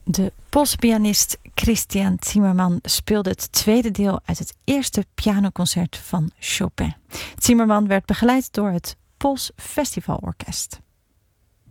De Poolse pianist Christian Zimmerman speelde het tweede deel uit het eerste pianoconcert van Chopin. Zimmerman werd begeleid door het Pools Festivalorkest.